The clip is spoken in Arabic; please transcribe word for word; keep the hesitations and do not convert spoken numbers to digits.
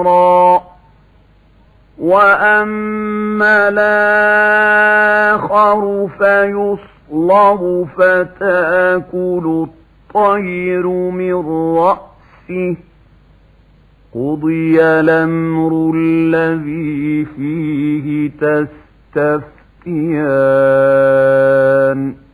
وأما الآخر فيصلب فتأكل الطير من رأسه قضي الأمر الذي فيه تستفتيان